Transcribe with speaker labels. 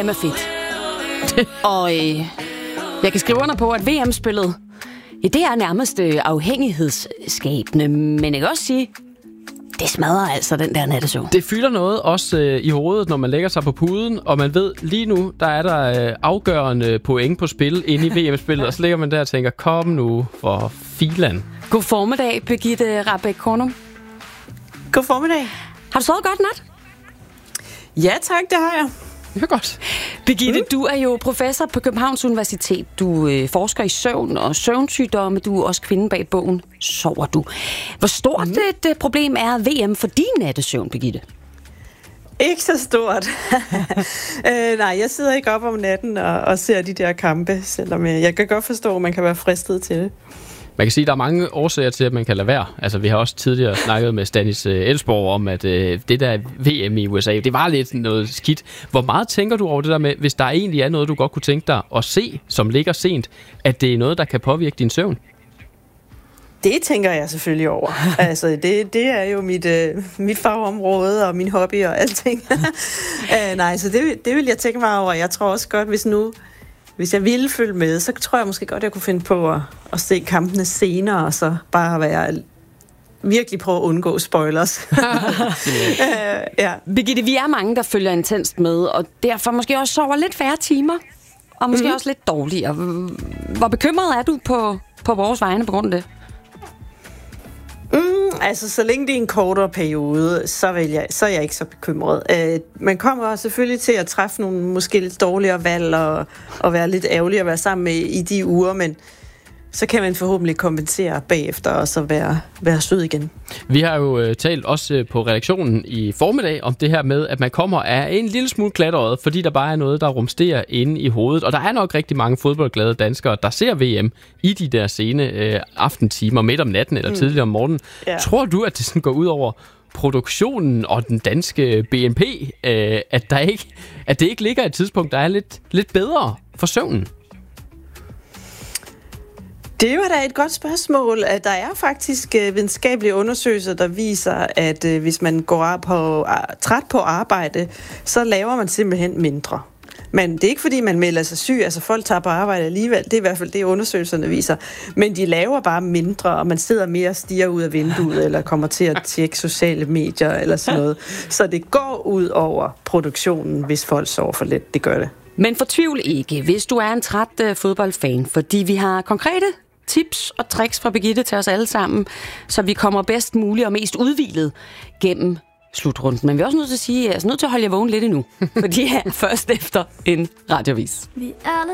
Speaker 1: er fedt. Og jeg kan skrive under på, at VM-spillet, det er nærmest afhængighedsskabende, men jeg kan også sige, det smadrer altså den der nattesøvn.
Speaker 2: Det fylder noget også i hovedet, når man lægger sig på puden, og man ved, lige nu, der er der afgørende point på spil inde i VM-spillet, og så ligger man der og tænker, kom nu for filan.
Speaker 1: God formiddag, Birgitte Rahbek Kornum.
Speaker 3: God formiddag.
Speaker 1: Har du sovet godt nat?
Speaker 3: Ja tak, det har jeg.
Speaker 2: Det er godt.
Speaker 1: Birgitte, du er jo professor på Københavns Universitet. Du forsker i søvn og søvnsygdomme. Du er også kvinden bag bogen Sover du. Hvor stort et problem er VM for din nattesøvn, Birgitte?
Speaker 3: Ikke så stort. Nej, jeg sidder ikke op om natten og ser de der kampe, selvom jeg kan godt forstå, at man kan være fristet til det.
Speaker 2: Man kan sige, at der er mange årsager til, at man kan lade være. Altså, vi har også tidligere snakket med Stanis Elsborg om, at det der VM i USA, det var lidt noget skidt. Hvor meget tænker du over det der med, hvis der egentlig er noget, du godt kunne tænke dig at se, som ligger sent, at det er noget, der kan påvirke din søvn?
Speaker 3: Det tænker jeg selvfølgelig over. Altså, det er jo mit fagområde og min hobby og alting. Nej, så det vil jeg tænke mig over. Jeg tror også godt, hvis jeg ville følge med, så tror jeg måske godt, jeg kunne finde på at se kampene senere, og så bare virkelig prøve at undgå spoilers.
Speaker 1: Ja. Birgitte, vi er mange, der følger intenst med, og derfor måske også sover lidt færre timer, og måske også lidt dårligere. Hvor bekymret er du på vores vegne på grund af det?
Speaker 3: Altså, så længe det er en kortere periode, så er jeg ikke så bekymret. Man kommer selvfølgelig til at træffe nogle måske lidt dårligere valg og være lidt ærgerlig at være sammen med i de uger, men så kan man forhåbentlig kompensere bagefter og så være sød igen. Vi
Speaker 2: har jo talt også på redaktionen i formiddag om det her med, at man kommer af en lille smule klatret, fordi der bare er noget, der rumsterer inde i hovedet. Og der er nok rigtig mange fodboldglade danskere, der ser VM i de der sene aftentimer midt om natten eller tidligere om morgenen. Ja. Tror du, at det sådan går ud over produktionen og den danske BNP, at det ikke ligger et tidspunkt, der er lidt bedre for søvnen?
Speaker 3: Det er jo da et godt spørgsmål. Der er faktisk videnskabelige undersøgelser, der viser, at hvis man går træt på arbejde, så laver man simpelthen mindre. Men det er ikke, fordi man melder sig syg. Altså folk tager på arbejde alligevel. Det er i hvert fald det, undersøgelserne viser. Men de laver bare mindre, og man sidder mere og stiger ud af vinduet, eller kommer til at tjekke sociale medier, eller sådan noget. Så det går ud over produktionen, hvis folk sover for lidt. Det gør det.
Speaker 1: Men fortvivl ikke, hvis du er en træt fodboldfan, fordi vi har konkrete tips og tricks fra Birgitte til os alle sammen, så vi kommer bedst muligt og mest udhvilet gennem slutrunden. Men vi er også nødt til at sige, at jeg er nødt til at holde jer vågen lidt endnu, fordi jeg er først efter en radiovis.